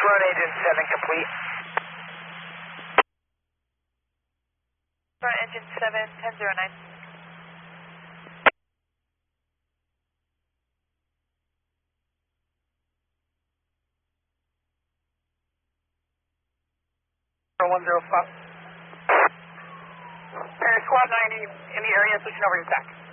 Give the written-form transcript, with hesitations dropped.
Front engine 7 complete. Front engine 7, 1009. For 105. Squad 90 in the area, switching over to TAC.